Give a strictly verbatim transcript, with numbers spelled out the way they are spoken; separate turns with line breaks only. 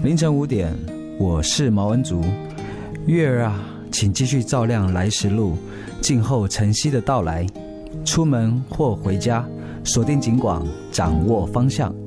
凌晨五点，我是毛恩竹。月儿啊，请继续照亮来时路，静候晨曦的到来。出门或回家，锁定警广，掌握方向。